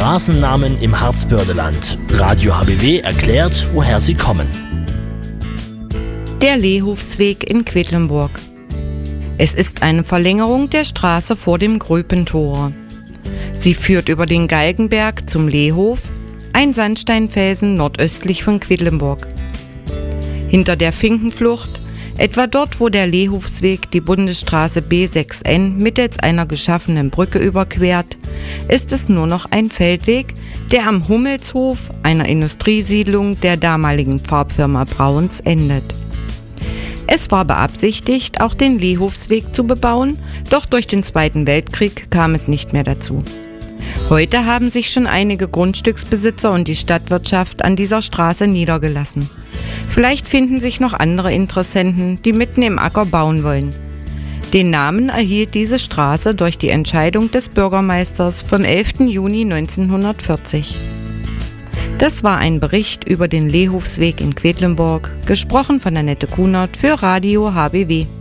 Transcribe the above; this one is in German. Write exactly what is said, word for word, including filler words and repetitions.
Straßennamen im Harzbördeland. Radio H B W erklärt, woher sie kommen. Der Lehofsweg in Quedlinburg. Es ist eine Verlängerung der Straße vor dem Gröpentor. Sie führt über den Galgenberg zum Lehof, ein Sandsteinfelsen nordöstlich von Quedlinburg. Hinter der Finkenflucht, etwa dort, wo der Lehofsweg die Bundesstraße B sechs N mittels einer geschaffenen Brücke überquert, ist es nur noch ein Feldweg, der am Hummelshof, einer Industriesiedlung der damaligen Farbfirma Brauns, endet. Es war beabsichtigt, auch den Lehofsweg zu bebauen, doch durch den Zweiten Weltkrieg kam es nicht mehr dazu. Heute haben sich schon einige Grundstücksbesitzer und die Stadtwirtschaft an dieser Straße niedergelassen. Vielleicht finden sich noch andere Interessenten, die mitten im Acker bauen wollen. Den Namen erhielt diese Straße durch die Entscheidung des Bürgermeisters vom elften Juni neunzehnhundertvierzig. Das war ein Bericht über den Lehofsweg in Quedlinburg, gesprochen von Annette Kunert für Radio H B W.